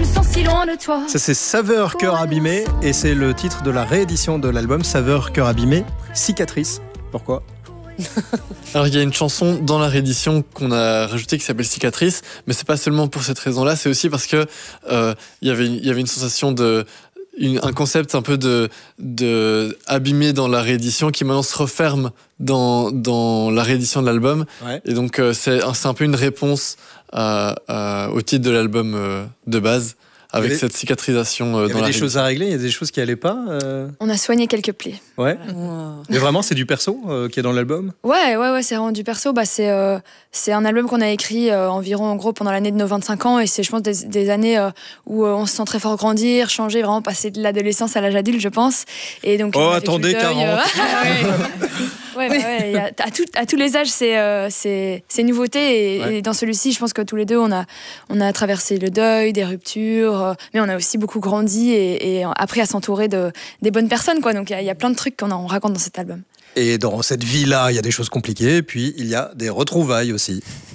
me sens si loin de toi. Ça c'est Saveur Cœur Abîmé et c'est le titre de la réédition de l'album Saveur Cœur Abîmé, Cicatrice. Pourquoi ? Alors il y a une chanson dans la réédition qu'on a rajoutée qui s'appelle Cicatrice, mais c'est pas seulement pour cette raison-là, c'est aussi parce que il y avait une sensation un concept un peu de abîmé dans la réédition qui maintenant se referme dans la réédition de l'album. Ouais. Et donc c'est un peu une réponse au titre de l'album de base. Avec cette cicatrisation dans la réédition. Il y a des choses à régler, il y a des choses qui allaient pas. On a soigné quelques plaies. Ouais. Wow. Mais vraiment, c'est du perso qui est dans l'album. Ouais, c'est vraiment du perso. C'est un album qu'on a écrit environ en gros pendant l'année de nos 25 ans et c'est je pense des années où on se sent très fort grandir, changer, vraiment passer de l'adolescence à l'âge adulte, je pense. Et donc attendez 40. À tous les âges, c'est nouveauté et dans celui-ci, je pense que tous les deux, on a traversé le deuil, des ruptures. Mais on a aussi beaucoup grandi et appris à s'entourer des bonnes personnes, quoi. Donc il y a plein de trucs qu'on raconte dans cet album. Et dans cette vie-là, il y a des choses compliquées, puis il y a des retrouvailles aussi.